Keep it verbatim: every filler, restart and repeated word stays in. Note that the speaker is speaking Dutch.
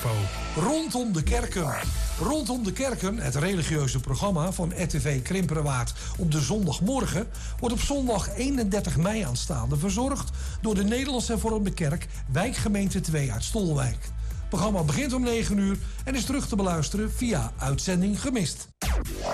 info. Rondom de kerken. Rondom de kerken, het religieuze programma van R T V Krimpenerwaard op de zondagmorgen, wordt op zondag eenendertig mei aanstaande verzorgd door de Nederlandse Hervormde Kerk, wijkgemeente twee uit Stolwijk. Het programma begint om negen uur en is terug te beluisteren via Uitzending Gemist.